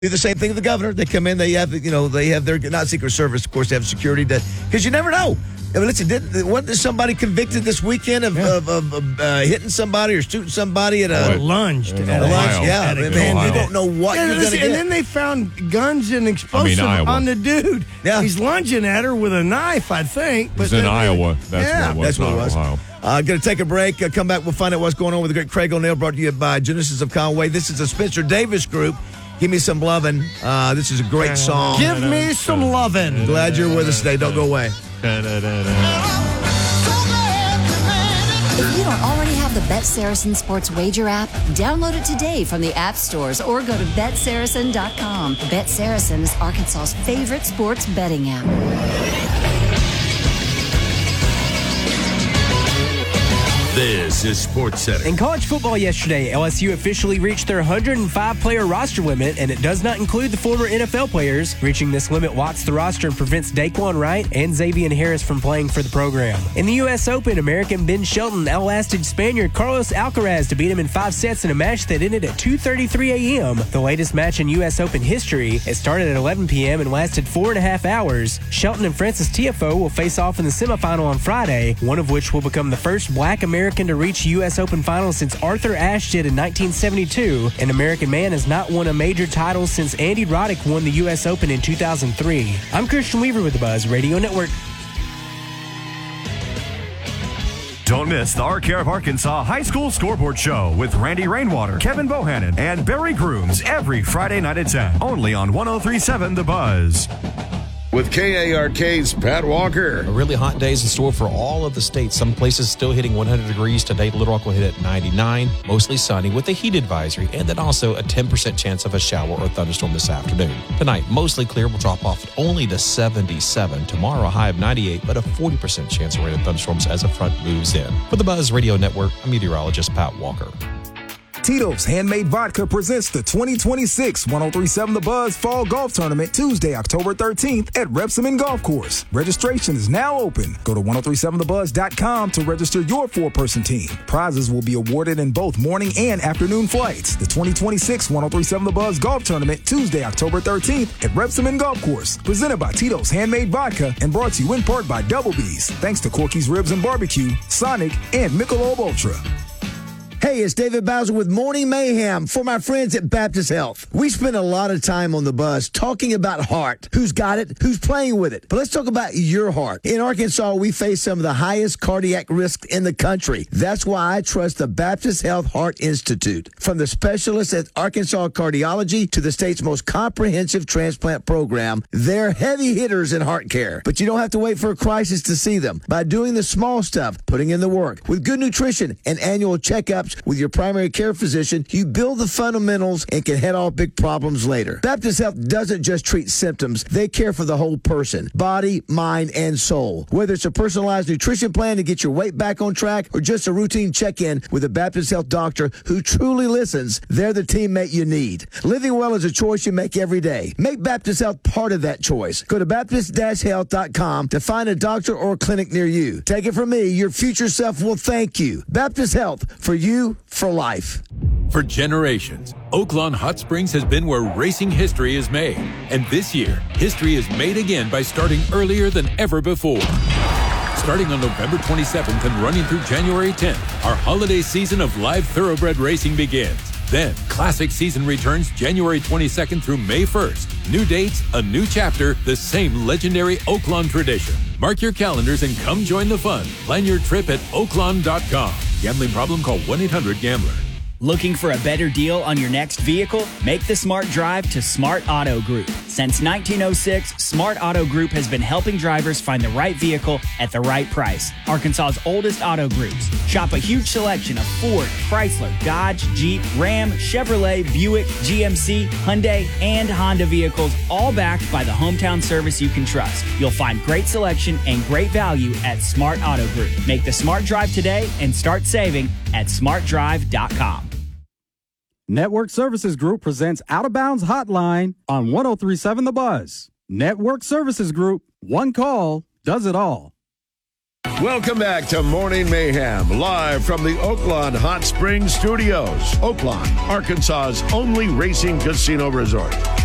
do the same thing with the governor. They come in, they have their, not Secret Service, of course, they have security, because you never know. I mean, listen, wasn't somebody convicted this weekend of hitting somebody or shooting somebody at a lunged at a lunch? Yeah, you don't know what you're going to get. And then they found guns and explosives on the dude. Yeah. He's lunging at her with a knife, I think. It was in Iowa. That's what it was. Ohio. Going to take a break. Come back. We'll find out what's going on with the great Craig O'Neill, brought to you by Genesis of Conway. This is the Spencer Davis Group. Give Me Some Lovin'. This is a great song. Give me some lovin'. Glad you're with us today. Don't go away. If you don't already have the Bet Saracen Sports Wager app, download it today from the app stores or go to BetSaracen.com. Bet Saracen is Arkansas's favorite sports betting app. This is Sports Center. In college football yesterday, LSU officially reached their 105-player roster limit, and it does not include the former NFL players. Reaching this limit walks the roster and prevents Daquan Wright and Xavier Harris from playing for the program. In the U.S. Open, American Ben Shelton outlasted Spaniard Carlos Alcaraz to beat him in 5 sets in a match that ended at 2:33 a.m., the latest match in U.S. Open history. It started at 11 p.m. and lasted 4.5 hours. Shelton and Francis Tiafoe will face off in the semifinal on Friday, one of which will become the first black American to reach U.S. Open finals since Arthur Ashe did in 1972. An American man has not won a major title since Andy Roddick won the U.S. Open in 2003. I'm Christian Weaver with the Buzz Radio Network. Don't miss the R-Care of Arkansas High School Scoreboard Show with Randy Rainwater, Kevin Bohannon, and Barry Grooms every Friday night at 10, only on 103.7 The Buzz. With KARK's Pat Walker. Really hot days in store for all of the states. Some places still hitting 100 degrees today. Little Rock will hit at 99, mostly sunny with a heat advisory, and then also a 10% chance of a shower or thunderstorm this afternoon. Tonight, mostly clear, will drop off only to 77. Tomorrow, a high of 98, but a 40% chance of rain and thunderstorms as a front moves in. For the Buzz Radio Network, I'm meteorologist Pat Walker. Tito's Handmade Vodka presents the 2026 1037 The Buzz Fall Golf Tournament Tuesday, October 13th at Repsamen Golf Course. Registration is now open. Go to 1037thebuzz.com to register your 4-person team. Prizes will be awarded in both morning and afternoon flights. The 2026 1037 The Buzz Golf Tournament Tuesday, October 13th at Repsamen Golf Course. Presented by Tito's Handmade Vodka and brought to you in part by Double B's. Thanks to Corky's Ribs and Barbecue, Sonic, and Michelob Ultra. Hey, it's David Bowser with Morning Mayhem for my friends at Baptist Health. We spend a lot of time on the bus talking about heart. Who's got it? Who's playing with it? But let's talk about your heart. In Arkansas, we face some of the highest cardiac risks in the country. That's why I trust the Baptist Health Heart Institute. From the specialists at Arkansas Cardiology to the state's most comprehensive transplant program, they're heavy hitters in heart care. But you don't have to wait for a crisis to see them. By doing the small stuff, putting in the work, with good nutrition and annual checkups, with your primary care physician, you build the fundamentals and can head off big problems later. Baptist Health doesn't just treat symptoms. They care for the whole person, body, mind, and soul. Whether it's a personalized nutrition plan to get your weight back on track or just a routine check-in with a Baptist Health doctor who truly listens, they're the teammate you need. Living well is a choice you make every day. Make Baptist Health part of that choice. Go to Baptist-Health.com to find a doctor or clinic near you. Take it from me, your future self will thank you. Baptist Health, for you, for life. For generations, Oaklawn Hot Springs has been where racing history is made. And this year, history is made again by starting earlier than ever before. Starting on November 27th and running through January 10th, our holiday season of live thoroughbred racing begins. Then, Classic season returns January 22nd through May 1st. New dates, a new chapter, the same legendary Oaklawn tradition. Mark your calendars and come join the fun. Plan your trip at oaklawn.com. Gambling problem? Call 1-800-GAMBLER. Looking for a better deal on your next vehicle? Make the smart drive to Smart Auto Group. Since 1906, Smart Auto Group has been helping drivers find the right vehicle at the right price. Arkansas's oldest auto groups. Shop a huge selection of Ford, Chrysler, Dodge, Jeep, Ram, Chevrolet, Buick, GMC, Hyundai, and Honda vehicles, all backed by the hometown service you can trust. You'll find great selection and great value at Smart Auto Group. Make the smart drive today and start saving at smartdrive.com. Network Services Group presents Out of Bounds Hotline on 103.7 The Buzz. Network Services Group, one call does it all. Welcome back to Morning Mayhem, live from the Oaklawn Hot Springs Studios. Oaklawn, Arkansas's only racing casino resort.